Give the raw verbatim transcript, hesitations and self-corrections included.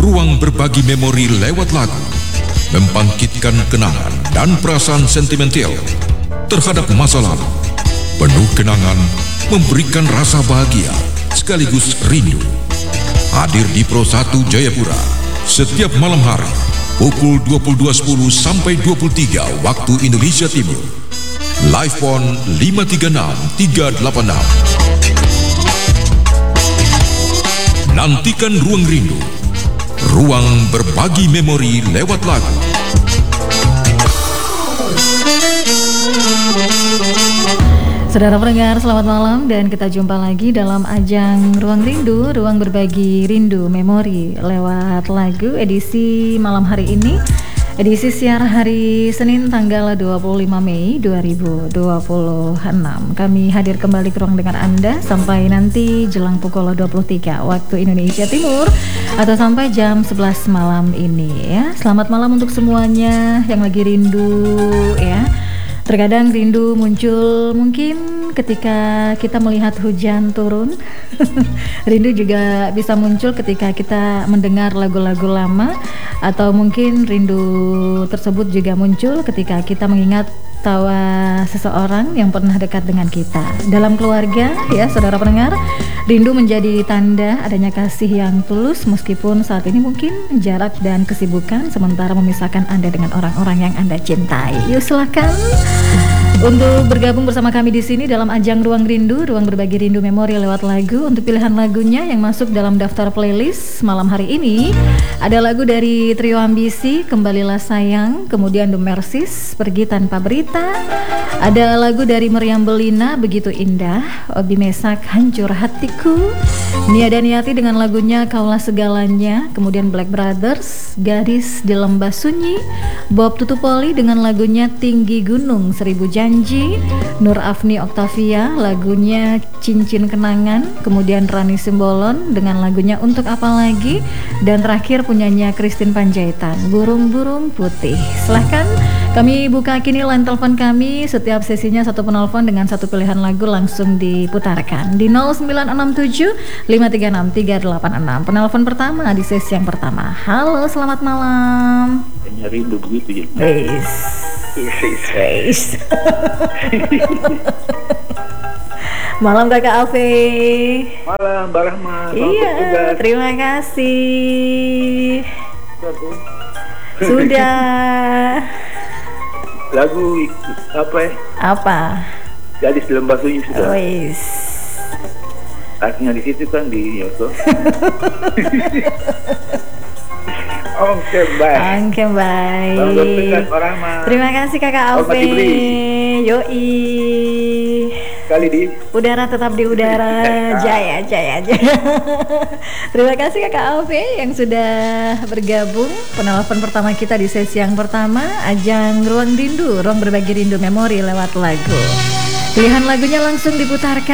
ruang berbagi memori lewat lagu, membangkitkan kenangan dan perasaan sentimental terhadap masa lalu. Penuh kenangan, memberikan rasa bahagia sekaligus rindu. Hadir di Pro satu Jayapura setiap malam hari pukul dua puluh dua sepuluh sampai dua puluh tiga waktu Indonesia Timur. Live Phone lima tiga enam tiga delapan enam. Nantikan Ruang Rindu, ruang berbagi memori lewat lagu. Saudara pendengar, selamat malam dan kita jumpa lagi dalam ajang Ruang Rindu, ruang berbagi rindu memori lewat lagu edisi malam hari ini. Edisi siar hari Senin tanggal dua puluh lima Mei dua ribu dua puluh enam. Kami hadir kembali ke ruang dengan Anda sampai nanti jelang pukul dua puluh tiga waktu Indonesia Timur atau sampai jam sebelas malam ini ya. Selamat malam untuk semuanya yang lagi rindu ya. Terkadang rindu muncul mungkin ketika kita melihat hujan turun. Rindu juga bisa muncul ketika kita mendengar lagu-lagu lama, atau mungkin rindu tersebut juga muncul ketika kita mengingat tawa seseorang yang pernah dekat dengan kita. Dalam keluarga ya saudara pendengar, rindu menjadi tanda adanya kasih yang tulus meskipun saat ini mungkin jarak dan kesibukan sementara memisahkan Anda dengan orang-orang yang Anda cintai. Yuk silakan untuk bergabung bersama kami di sini dalam ajang Ruang Rindu, ruang berbagi rindu memori lewat lagu. Untuk pilihan lagunya yang masuk dalam daftar playlist malam hari ini ada lagu dari Trio Ambisi, Kembalilah Sayang, kemudian The Mercies, Pergi Tanpa Berita. Ada lagu dari Meriam Belina, Begitu Indah, Obi Mesak, Hancur Hatiku, Nia Daniati dengan lagunya Kaulah Segalanya, kemudian Black Brothers, Gadis di Lembah Sunyi, Bob Tutupoli dengan lagunya Tinggi Gunung Seribu Janji, Nur Afni Octavia lagunya Cincin Kenangan, kemudian Rani Simbolon dengan lagunya Untuk Apa Lagi, dan terakhir punyanya Christine Panjaitan, Burung-Burung Putih. Silahkan kami buka kini line telepon kami, setiap sesinya satu penelpon dengan satu pilihan lagu langsung diputarkan di nol sembilan enam tujuh lima tiga enam tiga delapan enam. Penelpon pertama di sesi yang pertama. Halo, selamat malam. Nyari rindu begitu ya. Weis. Weis. Malam Kakak Alve. Malam Mbak Rahma. Iya, terima kasih. Sudah. Lagu apa ya? Apa? Gadis di Lembah Sunyi sudah. Weis. Artinya di situ kan di Yoso. Oke, baik. Oke, baik. Terima kasih Kakak Alve. Yoi. Kali di udara, tetap di udara. Jaya, jaya, jaya. Terima kasih Kakak Alve yang sudah bergabung. Penelpon pertama kita di sesi yang pertama ajang Ruang Rindu, ruang berbagi rindu memori lewat lagu. Pilihan lagunya langsung diputarkan